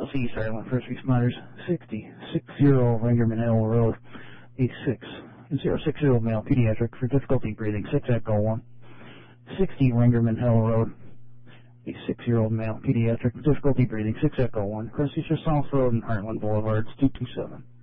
East Island First Responders, 60 Rangerman Hill Road, a 6060 male pediatric for difficulty breathing, 6 Echo 1. 60 Rangerman Hill Road, a 6-year-old male pediatric difficulty breathing, 6 Echo 1. Crest Eastern South Road and Heartland Boulevards, 227.